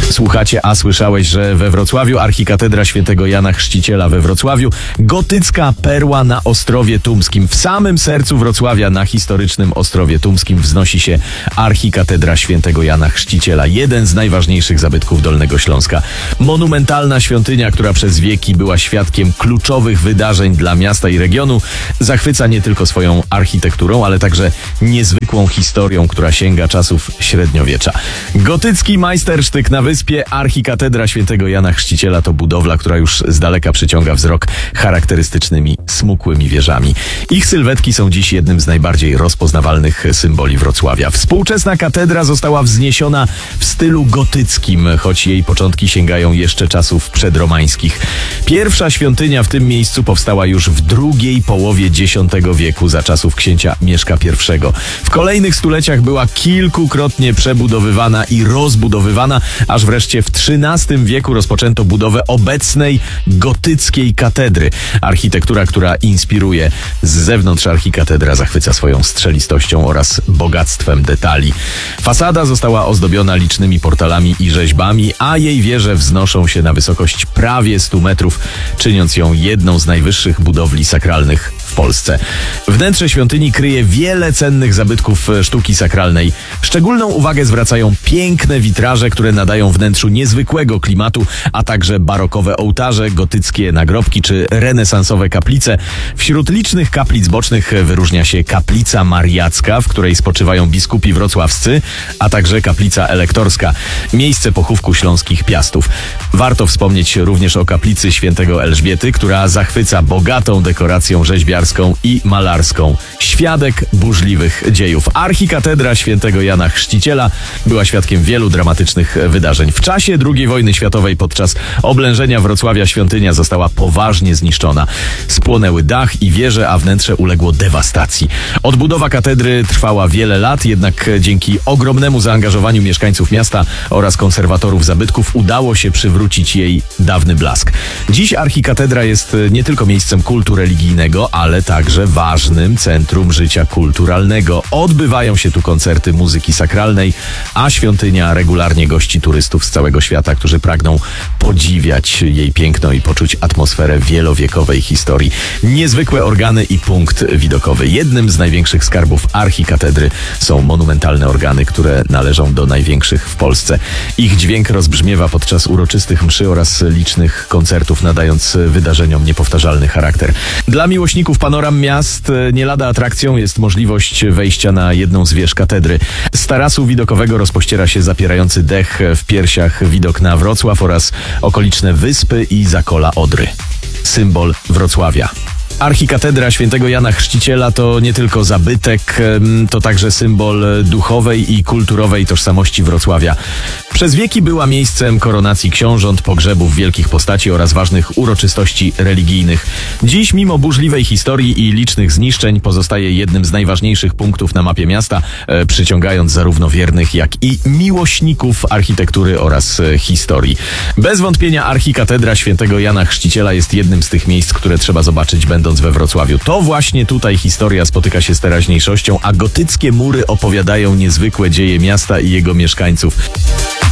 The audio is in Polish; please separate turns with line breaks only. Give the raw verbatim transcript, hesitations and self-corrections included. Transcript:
Słuchacie, a słyszałeś, że we Wrocławiu archikatedra świętego Jana Chrzciciela we Wrocławiu, gotycka perła na Ostrowie Tumskim. W samym sercu Wrocławia, na historycznym Ostrowie Tumskim, wznosi się archikatedra świętego Jana Chrzciciela, jeden z najważniejszych zabytków Dolnego Śląska. Monumentalna świątynia, która przez wieki była świadkiem kluczowych wydarzeń dla miasta i regionu, zachwyca nie tylko swoją architekturą, ale także niezwykłą historią, która sięga czasów średniowiecza. Gotycki majstersztyk na wyspie, archikatedra świętego Jana Chrzciciela to budowla, która już z daleka przyciąga wzrok charakterystycznymi, smukłymi wieżami. Ich sylwetki są dziś jednym z najbardziej rozpoznawalnych symboli Wrocławia. Współczesna katedra została wzniesiona w stylu gotyckim, choć jej początki sięgają jeszcze czasów przedromańskich. Pierwsza świątynia w tym miejscu powstała już w drugiej połowie dziesiątego wieku za czasów księcia Mieszka pierwszego. W kolejnych stuleciach była kilkukrotnie przebudowywana i rozbudowywana, aż wreszcie w trzynastym wieku rozpoczęto budowę obecnej gotyckiej katedry. Architektura, która inspiruje z zewnątrz, archikatedra zachwyca swoją strzelistością oraz bogactwem detali. Fasada została ozdobiona licznymi portalami i rzeźbami, a jej wieże wznoszą się na wysokość prawie stu metrów, czyniąc ją jedną z najwyższych budowli sakralnych w Polsce. Wnętrze świątyni kryje wiele cennych zabytków sztuki sakralnej. Szczególną uwagę zwracają piękne witraże, które nadają wnętrzu niezwykłego klimatu, a także barokowe ołtarze, gotyckie nagrobki czy renesansowe kaplice. Wśród licznych kaplic bocznych wyróżnia się kaplica mariacka, w której spoczywają biskupi wrocławscy, a także kaplica elektorska, miejsce pochówku śląskich piastów. Warto wspomnieć również o kaplicy świętego Elżbiety, która zachwyca bogatą dekoracją rzeźbiarską i malarską. Świadek burzliwych dziejów. Archikatedra świętego Jana Chrzciciela była świadkiem wielu dramatycznych wydarzeń. W czasie drugiej wojny światowej podczas oblężenia Wrocławia świątynia została poważnie zniszczona. Spłonęły dach i wieże, a wnętrze uległo dewastacji. Odbudowa katedry trwała wiele lat, jednak dzięki ogromnemu zaangażowaniu mieszkańców miasta oraz konserwatorów zabytków udało się przywrócić jej dawny blask. Dziś archikatedra jest nie tylko miejscem kultu religijnego, ale także ważnym centrum życia kulturalnego. Odbywają się tu koncerty muzyki sakralnej, a świątynia regularnie gości turystów z całego świata, którzy pragną podziwiać jej piękno i poczuć atmosferę wielowiekowej historii. Niezwykłe organy i punkt widokowy. Jednym z największych skarbów archikatedry są monumentalne organy, które należą do największych w Polsce. Ich dźwięk rozbrzmiewa podczas uroczystych mszy oraz licznych koncertów, nadając wydarzeniom niepowtarzalny charakter. Dla miłośników panoram miast nie lada atrakcją jest możliwość wejścia na jedną z wież katedry. Z tarasu widokowego rozpościera się zapierający dech w piersiach widok na Wrocław oraz okoliczne wyspy i zakola Odry. Symbol Wrocławia. Archikatedra świętego Jana Chrzciciela to nie tylko zabytek, to także symbol duchowej i kulturowej tożsamości Wrocławia. Przez wieki była miejscem koronacji książąt, pogrzebów wielkich postaci oraz ważnych uroczystości religijnych. Dziś, mimo burzliwej historii i licznych zniszczeń, pozostaje jednym z najważniejszych punktów na mapie miasta, przyciągając zarówno wiernych, jak i miłośników architektury oraz historii. Bez wątpienia archikatedra świętego Jana Chrzciciela jest jednym z tych miejsc, które trzeba zobaczyć, będąc we Wrocławiu. To właśnie tutaj historia spotyka się z teraźniejszością, a gotyckie mury opowiadają niezwykłe dzieje miasta i jego mieszkańców.